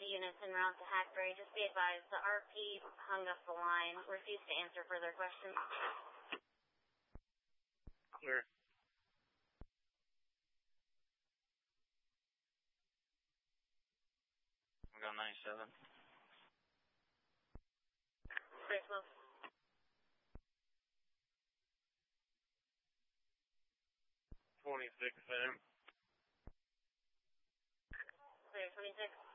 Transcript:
units en route to Hackberry. Just be advised, the RP hung up the line, refused to answer further questions. Clear. We got 97. Very slow. 26, Sam. Clear, 26.